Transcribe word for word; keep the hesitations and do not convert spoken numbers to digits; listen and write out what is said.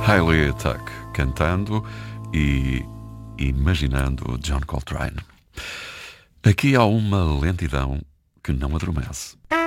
Hayley Tuck cantando e imaginando John Coltrane. Aqui há uma lentidão que não adormece.